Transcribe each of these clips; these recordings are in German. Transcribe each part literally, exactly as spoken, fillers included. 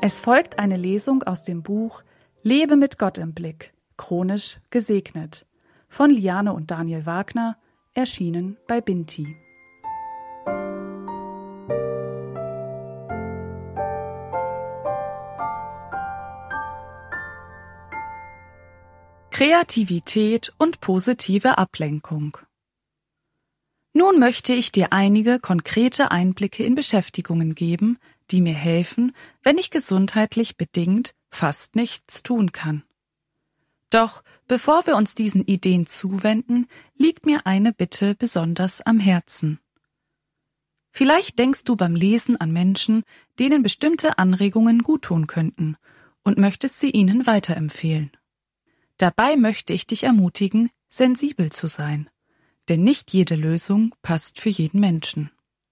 Es folgt eine Lesung aus dem Buch Lebe mit Gott im Blick, chronisch gesegnet, von Liane und Daniel Wagner, erschienen bei Binti. Kreativität und positive Ablenkung. Nun möchte ich dir einige konkrete Einblicke in Beschäftigungen geben, die mir helfen, wenn ich gesundheitlich bedingt fast nichts tun kann. Doch bevor wir uns diesen Ideen zuwenden, liegt mir eine Bitte besonders am Herzen. Vielleicht denkst du beim Lesen an Menschen, denen bestimmte Anregungen guttun könnten, und möchtest sie ihnen weiterempfehlen. Dabei möchte ich dich ermutigen, sensibel zu sein, denn nicht jede Lösung passt für jeden Menschen.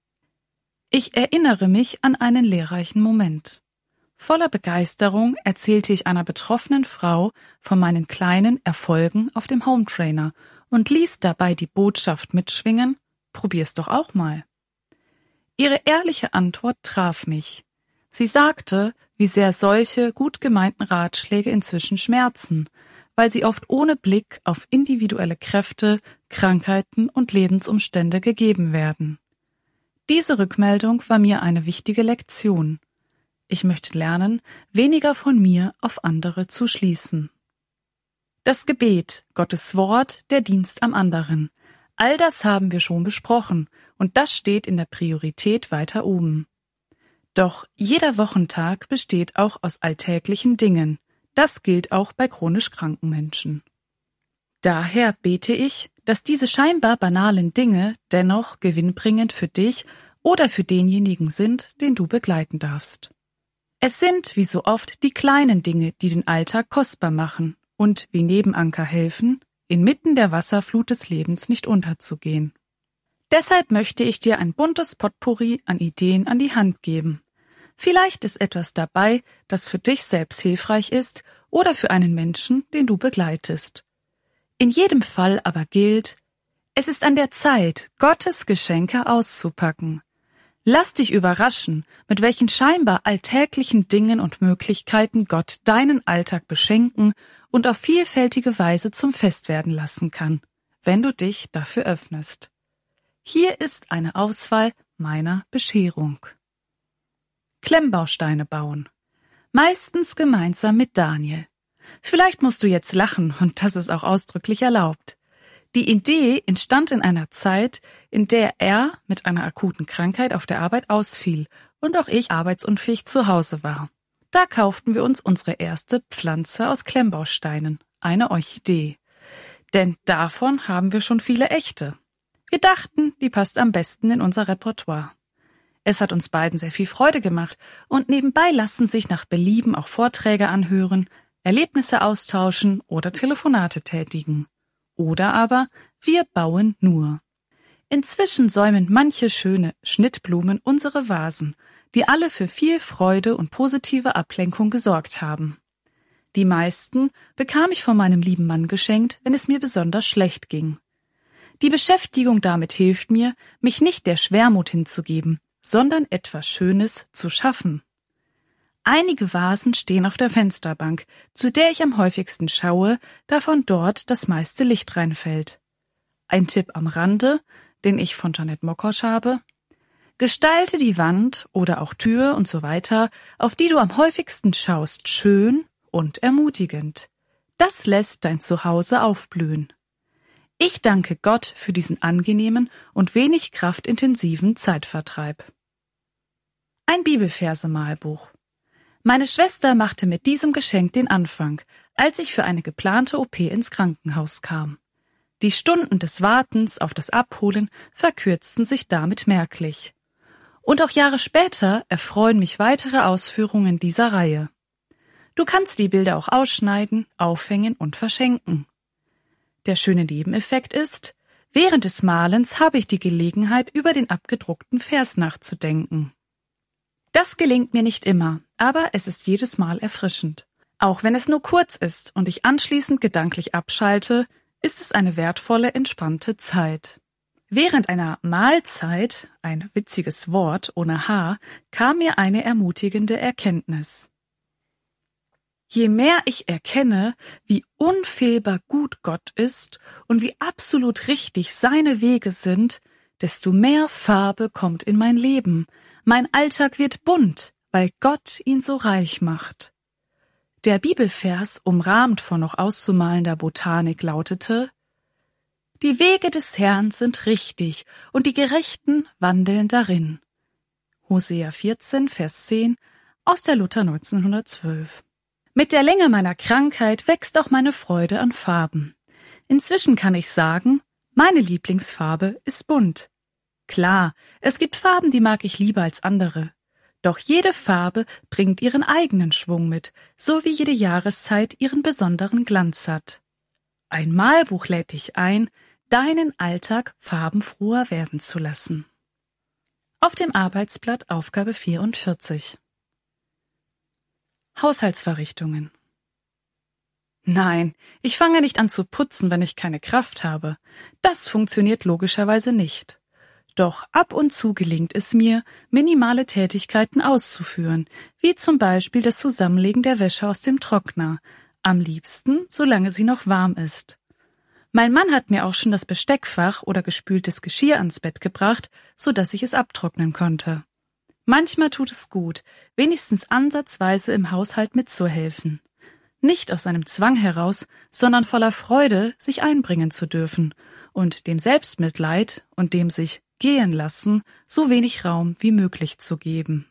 Ich erinnere mich an einen lehrreichen Moment. Voller Begeisterung erzählte ich einer betroffenen Frau von meinen kleinen Erfolgen auf dem Hometrainer und ließ dabei die Botschaft mitschwingen: Probier's doch auch mal. Ihre ehrliche Antwort traf mich. Sie sagte, wie sehr solche gut gemeinten Ratschläge inzwischen schmerzen, weil sie oft ohne Blick auf individuelle Kräfte, Krankheiten und Lebensumstände gegeben werden. Diese Rückmeldung war mir eine wichtige Lektion. Ich möchte lernen, weniger von mir auf andere zu schließen. Das Gebet, Gottes Wort, der Dienst am anderen. All das haben wir schon besprochen, und das steht in der Priorität weiter oben. Doch jeder Wochentag besteht auch aus alltäglichen Dingen. Das gilt auch bei chronisch kranken Menschen. Daher bete ich, dass diese scheinbar banalen Dinge dennoch gewinnbringend für dich oder für denjenigen sind, den du begleiten darfst. Es sind, wie so oft, die kleinen Dinge, die den Alltag kostbar machen und wie Nebenanker helfen, inmitten der Wasserflut des Lebens nicht unterzugehen. Deshalb möchte ich dir ein buntes Potpourri an Ideen an die Hand geben. Vielleicht ist etwas dabei, das für dich selbst hilfreich ist oder für einen Menschen, den du begleitest. In jedem Fall aber gilt, es ist an der Zeit, Gottes Geschenke auszupacken. Lass dich überraschen, mit welchen scheinbar alltäglichen Dingen und Möglichkeiten Gott deinen Alltag beschenken und auf vielfältige Weise zum Fest werden lassen kann, wenn du dich dafür öffnest. Hier ist eine Auswahl meiner Bescherung. Klemmbausteine bauen. Meistens gemeinsam mit Daniel. Vielleicht musst du jetzt lachen, und das ist auch ausdrücklich erlaubt. Die Idee entstand in einer Zeit, in der er mit einer akuten Krankheit auf der Arbeit ausfiel und auch ich arbeitsunfähig zu Hause war. Da kauften wir uns unsere erste Pflanze aus Klemmbausteinen, eine Orchidee. Denn davon haben wir schon viele echte. Wir dachten, die passt am besten in unser Repertoire. Es hat uns beiden sehr viel Freude gemacht, und nebenbei lassen sich nach Belieben auch Vorträge anhören, Erlebnisse austauschen oder Telefonate tätigen. Oder aber wir bauen nur. Inzwischen säumen manche schöne Schnittblumen unsere Vasen, die alle für viel Freude und positive Ablenkung gesorgt haben. Die meisten bekam ich von meinem lieben Mann geschenkt, wenn es mir besonders schlecht ging. Die Beschäftigung damit hilft mir, mich nicht der Schwermut hinzugeben, sondern etwas Schönes zu schaffen. Einige Vasen stehen auf der Fensterbank, zu der ich am häufigsten schaue, da von dort das meiste Licht reinfällt. Ein Tipp am Rande, den ich von Janette Mokosch habe: Gestalte die Wand oder auch Tür und so weiter, auf die du am häufigsten schaust, schön und ermutigend. Das lässt dein Zuhause aufblühen. Ich danke Gott für diesen angenehmen und wenig kraftintensiven Zeitvertreib. Ein Bibelverse-Malbuch. Meine Schwester machte mit diesem Geschenk den Anfang, als ich für eine geplante O P ins Krankenhaus kam. Die Stunden des Wartens auf das Abholen verkürzten sich damit merklich. Und auch Jahre später erfreuen mich weitere Ausführungen dieser Reihe. Du kannst die Bilder auch ausschneiden, aufhängen und verschenken. Der schöne Nebeneffekt ist, während des Malens habe ich die Gelegenheit, über den abgedruckten Vers nachzudenken. Das gelingt mir nicht immer, aber es ist jedes Mal erfrischend. Auch wenn es nur kurz ist und ich anschließend gedanklich abschalte, ist es eine wertvolle, entspannte Zeit. Während einer Mahlzeit, ein witziges Wort ohne H, kam mir eine ermutigende Erkenntnis. Je mehr ich erkenne, wie unfehlbar gut Gott ist und wie absolut richtig seine Wege sind, desto mehr Farbe kommt in mein Leben. Mein Alltag wird bunt, weil Gott ihn so reich macht. Der Bibelvers, umrahmt von noch auszumalender Botanik, lautete: Die Wege des Herrn sind richtig und die Gerechten wandeln darin. Hosea vierzehn, Vers zehn aus der Luther neunzehnhundertzwölf. Mit der Länge meiner Krankheit wächst auch meine Freude an Farben. Inzwischen kann ich sagen, meine Lieblingsfarbe ist bunt. Klar, es gibt Farben, die mag ich lieber als andere. Doch jede Farbe bringt ihren eigenen Schwung mit, so wie jede Jahreszeit ihren besonderen Glanz hat. Ein Malbuch lädt dich ein, deinen Alltag farbenfroher werden zu lassen. Auf dem Arbeitsblatt Aufgabe vierundvierzig. Haushaltsverrichtungen. Nein, ich fange nicht an zu putzen, wenn ich keine Kraft habe. Das funktioniert logischerweise nicht. Doch ab und zu gelingt es mir, minimale Tätigkeiten auszuführen, wie zum Beispiel das Zusammenlegen der Wäsche aus dem Trockner, am liebsten, solange sie noch warm ist. Mein Mann hat mir auch schon das Besteckfach oder gespültes Geschirr ans Bett gebracht, so dass ich es abtrocknen konnte. Manchmal tut es gut, wenigstens ansatzweise im Haushalt mitzuhelfen. Nicht aus einem Zwang heraus, sondern voller Freude, sich einbringen zu dürfen und dem Selbstmitleid und dem sich gehen lassen so wenig Raum wie möglich zu geben.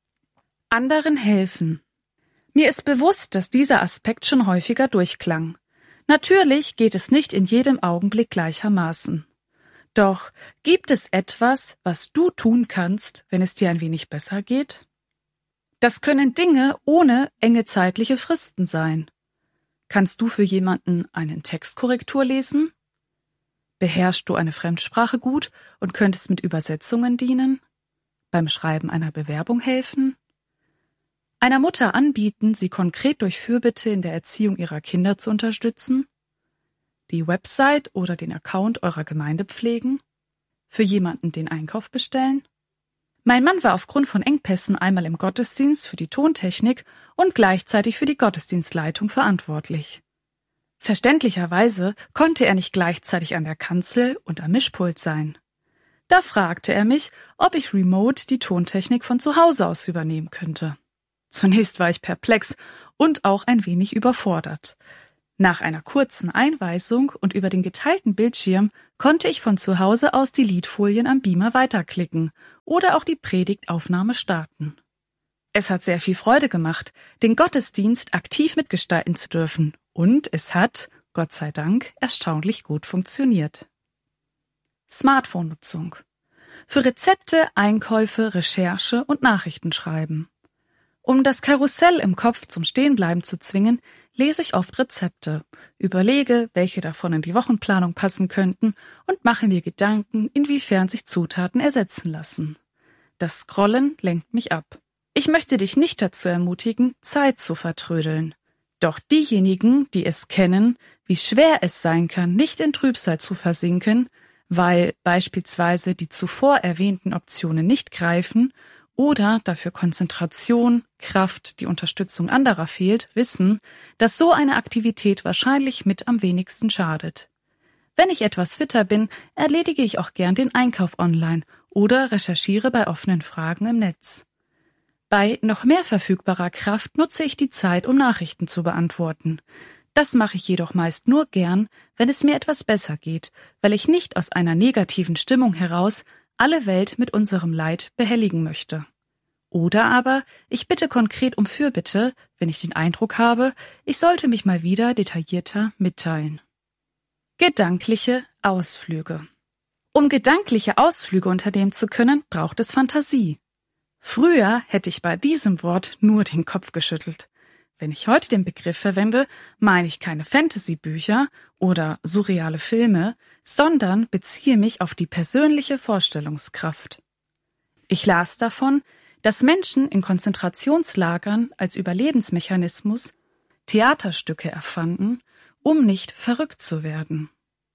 Anderen helfen. Mir ist bewusst, dass dieser Aspekt schon häufiger durchklang. Natürlich geht es nicht in jedem Augenblick gleichermaßen. Doch gibt es etwas, was du tun kannst, wenn es dir ein wenig besser geht? Das können Dinge ohne enge zeitliche Fristen sein. Kannst du für jemanden einen Textkorrektur lesen? Beherrschst du eine Fremdsprache gut und könntest mit Übersetzungen dienen? Beim Schreiben einer Bewerbung helfen? Einer Mutter anbieten, sie konkret durch Fürbitte in der Erziehung ihrer Kinder zu unterstützen? Die Website oder den Account eurer Gemeinde pflegen? Für jemanden den Einkauf bestellen? Mein Mann war aufgrund von Engpässen einmal im Gottesdienst für die Tontechnik und gleichzeitig für die Gottesdienstleitung verantwortlich. Verständlicherweise konnte er nicht gleichzeitig an der Kanzel und am Mischpult sein. Da fragte er mich, ob ich remote die Tontechnik von zu Hause aus übernehmen könnte. Zunächst war ich perplex und auch ein wenig überfordert. Nach einer kurzen Einweisung und über den geteilten Bildschirm konnte ich von zu Hause aus die Liedfolien am Beamer weiterklicken oder auch die Predigtaufnahme starten. Es hat sehr viel Freude gemacht, den Gottesdienst aktiv mitgestalten zu dürfen, und es hat, Gott sei Dank, erstaunlich gut funktioniert. Smartphone-Nutzung. Für Rezepte, Einkäufe, Recherche und Nachrichtenschreiben. Um das Karussell im Kopf zum Stehenbleiben zu zwingen, lese ich oft Rezepte, überlege, welche davon in die Wochenplanung passen könnten und mache mir Gedanken, inwiefern sich Zutaten ersetzen lassen. Das Scrollen lenkt mich ab. Ich möchte dich nicht dazu ermutigen, Zeit zu vertrödeln. Doch diejenigen, die es kennen, wie schwer es sein kann, nicht in Trübsal zu versinken, weil beispielsweise die zuvor erwähnten Optionen nicht greifen oder dafür Konzentration, Kraft, die Unterstützung anderer fehlt, wissen, dass so eine Aktivität wahrscheinlich mit am wenigsten schadet. Wenn ich etwas fitter bin, erledige ich auch gern den Einkauf online oder recherchiere bei offenen Fragen im Netz. Bei noch mehr verfügbarer Kraft nutze ich die Zeit, um Nachrichten zu beantworten. Das mache ich jedoch meist nur gern, wenn es mir etwas besser geht, weil ich nicht aus einer negativen Stimmung heraus alle Welt mit unserem Leid behelligen möchte. Oder aber ich bitte konkret um Fürbitte, wenn ich den Eindruck habe, ich sollte mich mal wieder detaillierter mitteilen. Gedankliche Ausflüge. Um gedankliche Ausflüge unternehmen zu können, braucht es Fantasie. Früher hätte ich bei diesem Wort nur den Kopf geschüttelt. Wenn ich heute den Begriff verwende, meine ich keine Fantasy-Bücher oder surreale Filme, sondern beziehe mich auf die persönliche Vorstellungskraft. Ich las davon, dass Menschen in Konzentrationslagern als Überlebensmechanismus Theaterstücke erfanden, um nicht verrückt zu werden.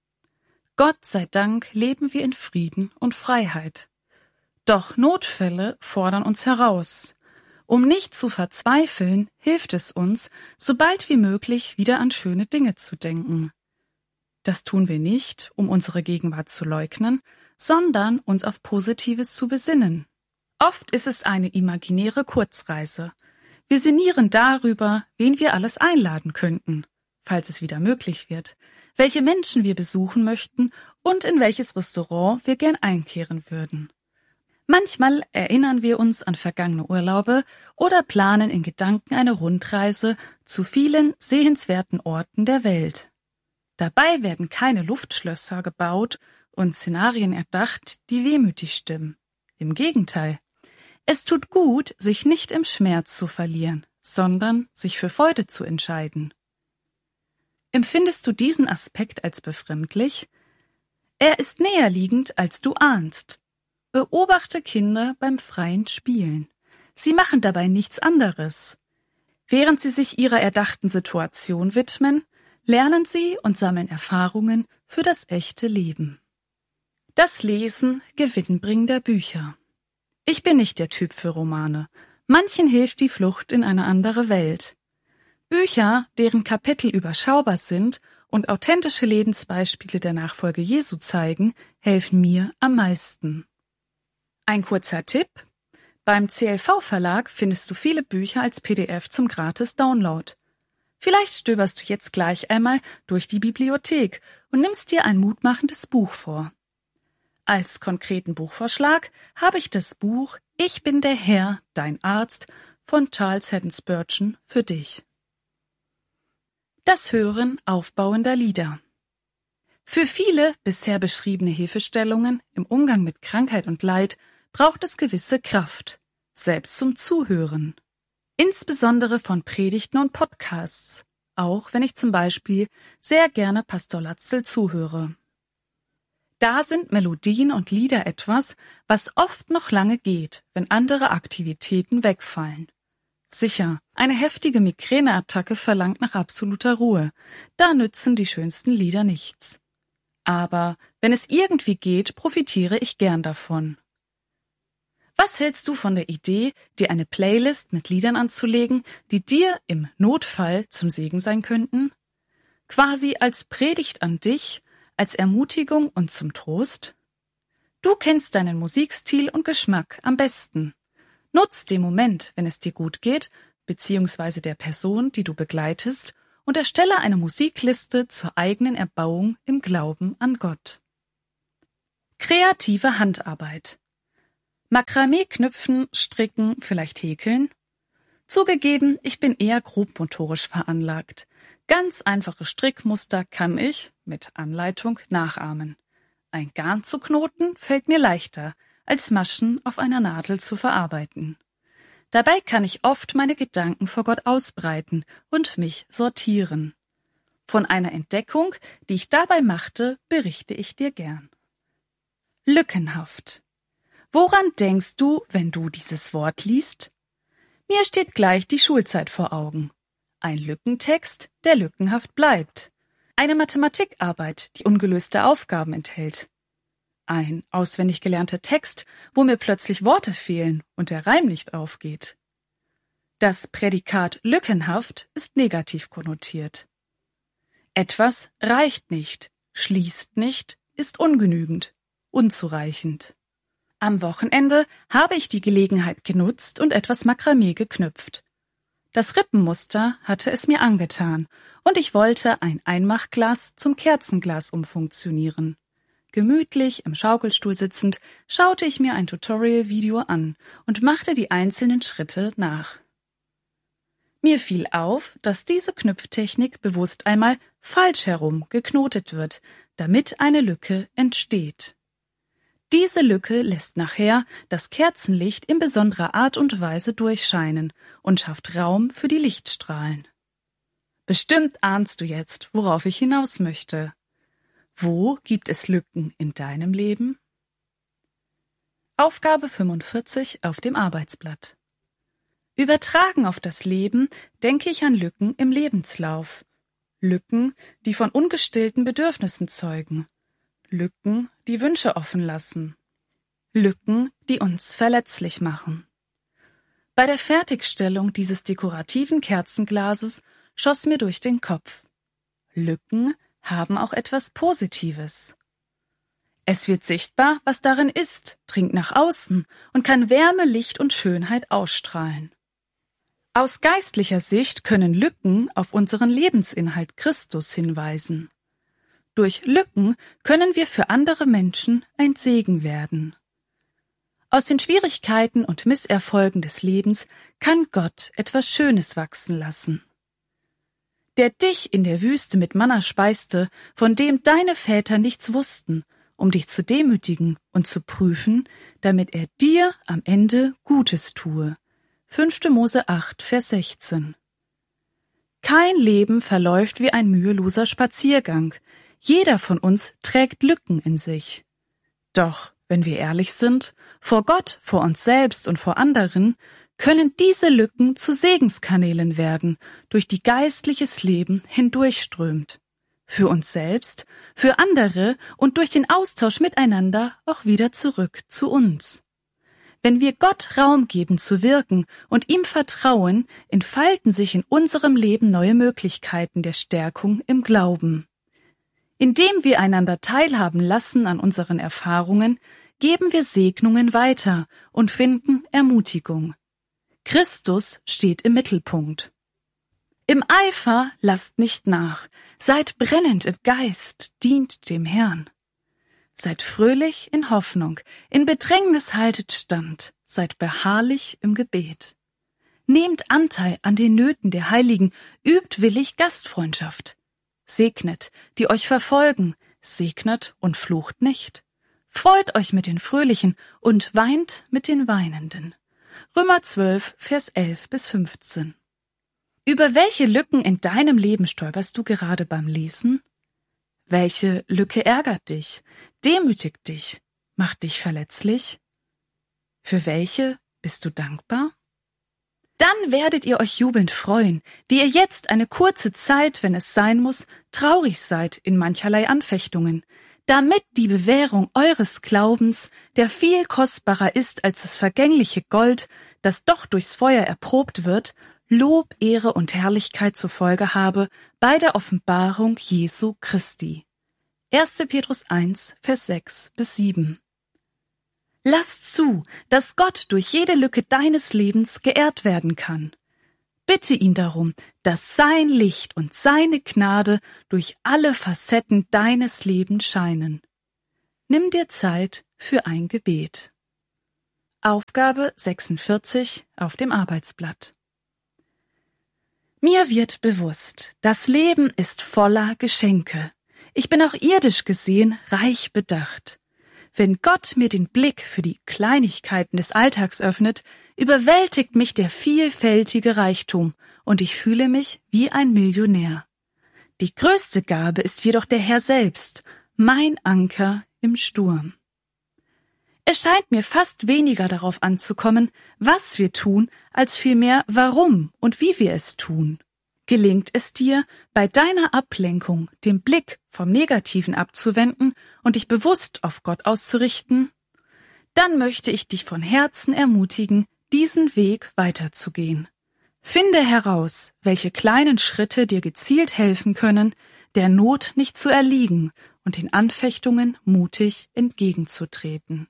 Gott sei Dank leben wir in Frieden und Freiheit. Doch Notfälle fordern uns heraus. Um nicht zu verzweifeln, hilft es uns, so bald wie möglich wieder an schöne Dinge zu denken. Das tun wir nicht, um unsere Gegenwart zu leugnen, sondern uns auf Positives zu besinnen. Oft ist es eine imaginäre Kurzreise. Wir sinnieren darüber, wen wir alles einladen könnten, falls es wieder möglich wird, welche Menschen wir besuchen möchten und in welches Restaurant wir gern einkehren würden. Manchmal erinnern wir uns an vergangene Urlaube oder planen in Gedanken eine Rundreise zu vielen sehenswerten Orten der Welt. Dabei werden keine Luftschlösser gebaut und Szenarien erdacht, die wehmütig stimmen. Im Gegenteil. Es tut gut, sich nicht im Schmerz zu verlieren, sondern sich für Freude zu entscheiden. Empfindest du diesen Aspekt als befremdlich? Er ist näher liegend, als du ahnst. Beobachte Kinder beim freien Spielen. Sie machen dabei nichts anderes. Während sie sich ihrer erdachten Situation widmen, lernen sie und sammeln Erfahrungen für das echte Leben. Das Lesen gewinnbringender Bücher. Ich bin nicht der Typ für Romane. Manchen hilft die Flucht in eine andere Welt. Bücher, deren Kapitel überschaubar sind und authentische Lebensbeispiele der Nachfolge Jesu zeigen, helfen mir am meisten. Ein kurzer Tipp: Beim C L V-Verlag findest du viele Bücher als P D F zum Gratis-Download. Vielleicht stöberst du jetzt gleich einmal durch die Bibliothek und nimmst dir ein mutmachendes Buch vor. Als konkreten Buchvorschlag habe ich das Buch »Ich bin der Herr, dein Arzt« von Charles Haddon Spurgeon für dich. Das Hören aufbauender Lieder. Für viele bisher beschriebene Hilfestellungen im Umgang mit Krankheit und Leid braucht es gewisse Kraft, selbst zum Zuhören. Insbesondere von Predigten und Podcasts, auch wenn ich zum Beispiel sehr gerne Pastor Latzel zuhöre. Da sind Melodien und Lieder etwas, was oft noch lange geht, wenn andere Aktivitäten wegfallen. Sicher, eine heftige Migräneattacke verlangt nach absoluter Ruhe, da nützen die schönsten Lieder nichts. Aber wenn es irgendwie geht, profitiere ich gern davon. Was hältst du von der Idee, dir eine Playlist mit Liedern anzulegen, die dir im Notfall zum Segen sein könnten? Quasi als Predigt an dich, als Ermutigung und zum Trost? Du kennst deinen Musikstil und Geschmack am besten. Nutz den Moment, wenn es dir gut geht, beziehungsweise der Person, die du begleitest, und erstelle eine Musikliste zur eigenen Erbauung im Glauben an Gott. Kreative Handarbeit. Makramee knüpfen, stricken, vielleicht häkeln? Zugegeben, ich bin eher grobmotorisch veranlagt. Ganz einfache Strickmuster kann ich, mit Anleitung, nachahmen. Ein Garn zu knoten fällt mir leichter, als Maschen auf einer Nadel zu verarbeiten. Dabei kann ich oft meine Gedanken vor Gott ausbreiten und mich sortieren. Von einer Entdeckung, die ich dabei machte, berichte ich dir gern. Lückenhaft. Woran denkst du, wenn du dieses Wort liest? Mir steht gleich die Schulzeit vor Augen. Ein Lückentext, der lückenhaft bleibt. Eine Mathematikarbeit, die ungelöste Aufgaben enthält. Ein auswendig gelernter Text, wo mir plötzlich Worte fehlen und der Reim nicht aufgeht. Das Prädikat lückenhaft ist negativ konnotiert. Etwas reicht nicht, schließt nicht, ist ungenügend, unzureichend. Am Wochenende habe ich die Gelegenheit genutzt und etwas Makramee geknüpft. Das Rippenmuster hatte es mir angetan und ich wollte ein Einmachglas zum Kerzenglas umfunktionieren. Gemütlich im Schaukelstuhl sitzend schaute ich mir ein Tutorial-Video an und machte die einzelnen Schritte nach. Mir fiel auf, dass diese Knüpftechnik bewusst einmal falsch herum geknotet wird, damit eine Lücke entsteht. Diese Lücke lässt nachher das Kerzenlicht in besonderer Art und Weise durchscheinen und schafft Raum für die Lichtstrahlen. Bestimmt ahnst du jetzt, worauf ich hinaus möchte. Wo gibt es Lücken in deinem Leben? Aufgabe fünfundvierzig auf dem Arbeitsblatt. Übertragen auf das Leben denke ich an Lücken im Lebenslauf. Lücken, die von ungestillten Bedürfnissen zeugen. Lücken, die Wünsche offen lassen. Lücken, die uns verletzlich machen. Bei der Fertigstellung dieses dekorativen Kerzenglases schoss mir durch den Kopf: Lücken haben auch etwas Positives. Es wird sichtbar, was darin ist, dringt nach außen und kann Wärme, Licht und Schönheit ausstrahlen. Aus geistlicher Sicht können Lücken auf unseren Lebensinhalt Christus hinweisen. Durch Lücken können wir für andere Menschen ein Segen werden. Aus den Schwierigkeiten und Misserfolgen des Lebens kann Gott etwas Schönes wachsen lassen. Der dich in der Wüste mit Manna speiste, von dem deine Väter nichts wussten, um dich zu demütigen und zu prüfen, damit er dir am Ende Gutes tue. fünfte Mose acht, Vers sechzehn. Kein Leben verläuft wie ein müheloser Spaziergang. Jeder von uns trägt Lücken in sich. Doch, wenn wir ehrlich sind, vor Gott, vor uns selbst und vor anderen, können diese Lücken zu Segenskanälen werden, durch die geistliches Leben hindurchströmt. Für uns selbst, für andere und durch den Austausch miteinander auch wieder zurück zu uns. Wenn wir Gott Raum geben zu wirken und ihm vertrauen, entfalten sich in unserem Leben neue Möglichkeiten der Stärkung im Glauben. Indem wir einander teilhaben lassen an unseren Erfahrungen, geben wir Segnungen weiter und finden Ermutigung. Christus steht im Mittelpunkt. Im Eifer lasst nicht nach, seid brennend im Geist, dient dem Herrn. Seid fröhlich in Hoffnung, in Bedrängnis haltet stand, seid beharrlich im Gebet. Nehmt Anteil an den Nöten der Heiligen, übt willig Gastfreundschaft. Segnet, die euch verfolgen, segnet und flucht nicht. Freut euch mit den Fröhlichen und weint mit den Weinenden. Römer zwölf, Vers elf bis fünfzehn. Über welche Lücken in deinem Leben stolperst du gerade beim Lesen? Welche Lücke ärgert dich, demütigt dich, macht dich verletzlich? Für welche bist du dankbar? Dann werdet ihr euch jubelnd freuen, die ihr jetzt eine kurze Zeit, wenn es sein muss, traurig seid in mancherlei Anfechtungen, damit die Bewährung eures Glaubens, der viel kostbarer ist als das vergängliche Gold, das doch durchs Feuer erprobt wird, Lob, Ehre und Herrlichkeit zur Folge habe bei der Offenbarung Jesu Christi. erster Petrus eins, Vers sechs bis sieben. Lasst zu, dass Gott durch jede Lücke deines Lebens geehrt werden kann. Bitte ihn darum, dass sein Licht und seine Gnade durch alle Facetten deines Lebens scheinen. Nimm dir Zeit für ein Gebet. Aufgabe sechsundvierzig auf dem Arbeitsblatt. Mir wird bewusst, das Leben ist voller Geschenke. Ich bin auch irdisch gesehen reich bedacht. Wenn Gott mir den Blick für die Kleinigkeiten des Alltags öffnet, überwältigt mich der vielfältige Reichtum und ich fühle mich wie ein Millionär. Die größte Gabe ist jedoch der Herr selbst, mein Anker im Sturm. Es scheint mir fast weniger darauf anzukommen, was wir tun, als vielmehr warum und wie wir es tun. Gelingt es dir, bei deiner Ablenkung den Blick vom Negativen abzuwenden und dich bewusst auf Gott auszurichten? Dann möchte ich dich von Herzen ermutigen, diesen Weg weiterzugehen. Finde heraus, welche kleinen Schritte dir gezielt helfen können, der Not nicht zu erliegen und den Anfechtungen mutig entgegenzutreten.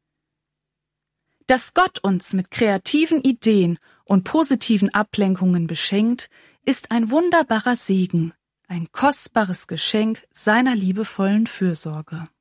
Dass Gott uns mit kreativen Ideen und positiven Ablenkungen beschenkt, ist ein wunderbarer Segen, ein kostbares Geschenk seiner liebevollen Fürsorge.